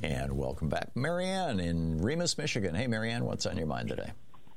And welcome back, Marianne in Remus, Michigan. Hey, Marianne, what's on your mind today?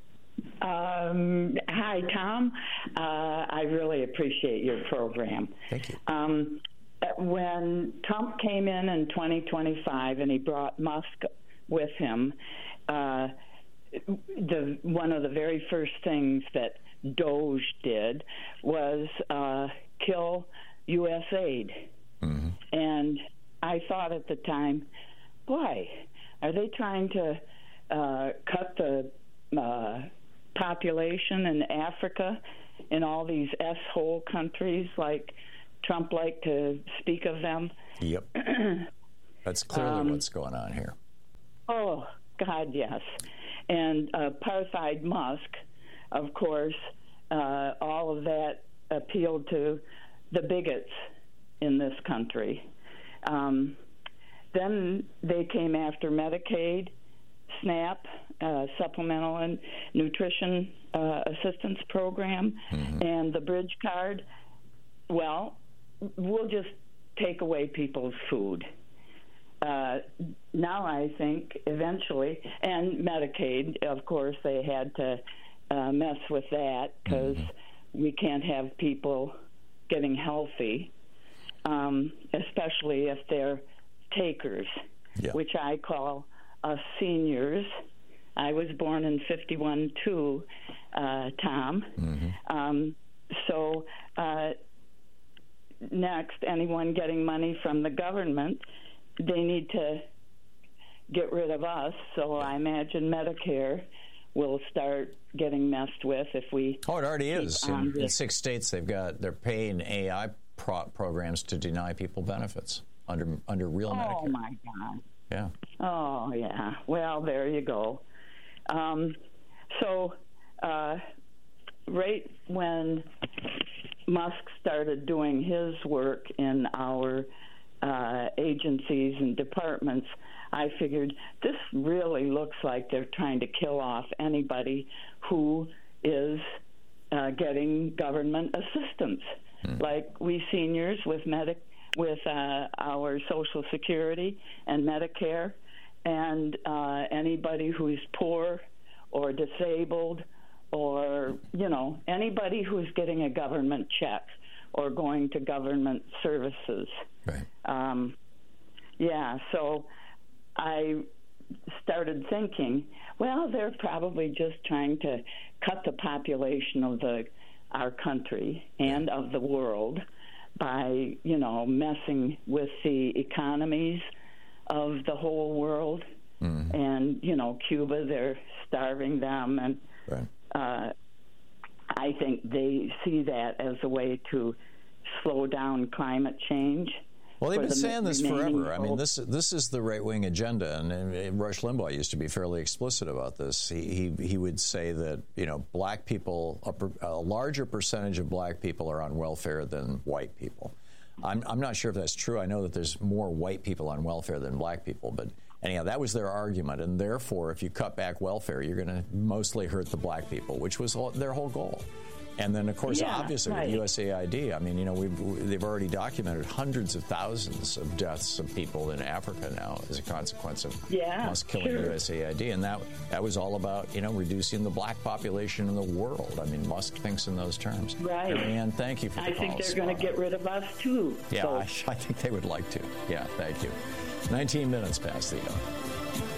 Hi, Tom. I really appreciate your program. Thank you. When Trump came in 2025 and he brought Musk with him, one of the very first things that Doge did was kill U.S. aid. Mm-hmm. And I thought at the time, boy, are they trying to cut the population in Africa in all these S-hole countries like Trump liked to speak of them? Yep. That's clearly what's going on here. Oh, God, yes. And apartheid Musk, of course, all of that appealed to the bigots in this country. Then they came after Medicaid, SNAP, Supplemental and Nutrition Assistance Program, and the Bridge Card. Well, we'll just take away people's food. Now I think eventually, and Medicaid, of course, they had to mess with that because we can't have people getting healthy, especially if they're takers, which I call us seniors. I was born in 51 too, Tom. So next, anyone getting money from the government, they need to get rid of us. So I imagine Medicare will start getting messed with if we. Oh, it already is. In 6 states, they're paying AI programs to deny people benefits under real Medicare. Oh my God. Yeah. Oh yeah. Well, there you go. So right when Musk started doing his work in our agencies and departments, I figured this really looks like they're trying to kill off anybody who is getting government assistance, like we seniors with our Social Security and Medicare, and anybody who's poor or disabled, or anybody who's getting a government check or going to government services. Right. So I started thinking, well, they're probably just trying to cut the population of our country and of the world by, messing with the economies of the whole world. And, Cuba, they're starving them. And I think they see that as a way to slow down climate change. Well, they've been saying this forever. I mean, this is the right-wing agenda, and Rush Limbaugh used to be fairly explicit about this. He would say that, black people, a larger percentage of black people are on welfare than white people. I'm not sure if that's true. I know that there's more white people on welfare than black people, but anyhow, that was their argument, and therefore, if you cut back welfare, you're going to mostly hurt the black people, which was their whole goal. And then, of course, obviously, with USAID, I mean, they've already documented hundreds of thousands of deaths of people in Africa now as a consequence of Musk killing USAID. And that was all about, reducing the black population in the world. I mean, Musk thinks in those terms. Right. Marianne, thank you for the call. I think they're going to get rid of us, too. Yeah, so. I think they would like to. Yeah, thank you. 19 minutes past the hour.